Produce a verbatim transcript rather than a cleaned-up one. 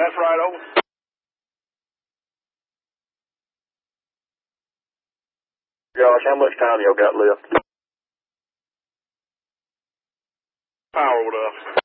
That's right, over. Josh, how much time y'all got left? Power up.